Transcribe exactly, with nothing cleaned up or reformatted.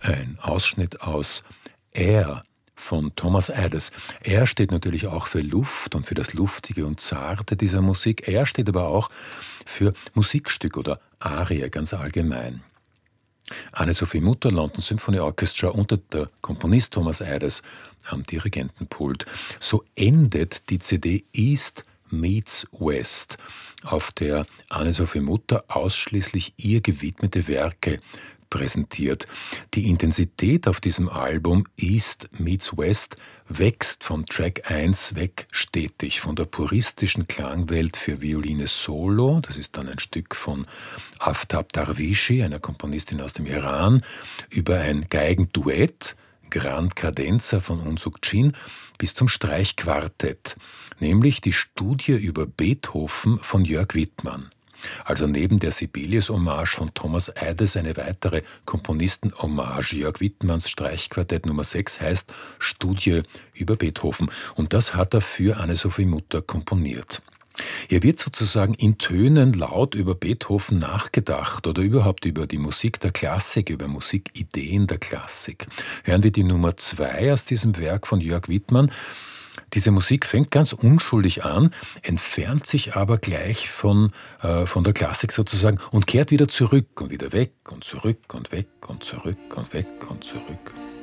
Ein Ausschnitt aus Air von Thomas Adès. Air steht natürlich auch für Luft und für das Luftige und Zarte dieser Musik. Air steht aber auch für Musikstück oder Arie ganz allgemein. Anne-Sophie Mutter, London Symphony Orchestra und der Komponist Thomas Adès am Dirigentenpult. So endet die C D East meets West, auf der Anne-Sophie Mutter ausschließlich ihr gewidmete Werke präsentiert. Die Intensität auf diesem Album East meets West wächst vom Track eins weg stetig, von der puristischen Klangwelt für Violine Solo, das ist dann ein Stück von Aftab Darwishi, einer Komponistin aus dem Iran, über ein Geigenduett, Grand Cadenza von Unsuk Chin, bis zum Streichquartett, nämlich die Studie über Beethoven von Jörg Wittmann. Also neben der Sibelius-Hommage von Thomas Adès eine weitere Komponisten-Hommage. Jörg Wittmanns Streichquartett Nummer sechs heißt Studie über Beethoven. Und das hat er für Anne-Sophie Mutter komponiert. Hier wird sozusagen in Tönen laut über Beethoven nachgedacht oder überhaupt über die Musik der Klassik, über Musikideen der Klassik. Hören wir die Nummer zwei aus diesem Werk von Jörg Wittmann. Diese Musik fängt ganz unschuldig an, entfernt sich aber gleich von, äh, von der Klassik sozusagen und kehrt wieder zurück und wieder weg und zurück und weg und zurück und weg und zurück.